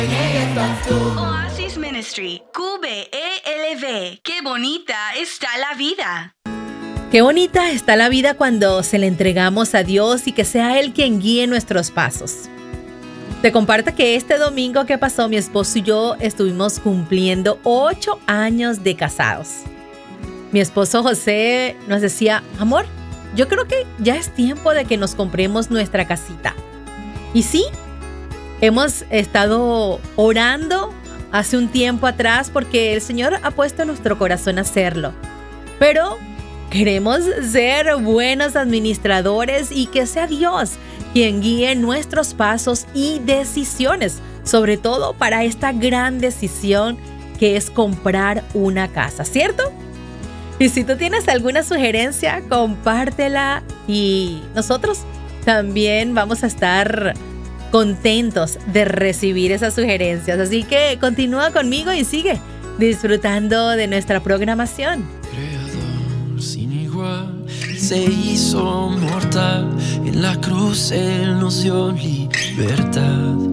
Oasis Ministry, QBELV. Qué bonita está la vida. Qué bonita está la vida cuando se le entregamos a Dios y que sea Él quien guíe nuestros pasos. Te comparto que este domingo que pasó, mi esposo y yo estuvimos cumpliendo 8 años de casados. Mi esposo José nos decía, amor, yo creo que ya es tiempo de que nos compremos nuestra casita. Y sí, hemos estado orando hace un tiempo atrás porque el Señor ha puesto en nuestro corazón hacerlo. Pero queremos ser buenos administradores y que sea Dios quien guíe nuestros pasos y decisiones, sobre todo para esta gran decisión que es comprar una casa, ¿cierto? Y si tú tienes alguna sugerencia, compártela y nosotros también vamos a estar contentos de recibir esas sugerencias. Así que continúa conmigo y sigue disfrutando de nuestra programación. Creador sin igual, se hizo mortal, en la cruz Él nos dio libertad.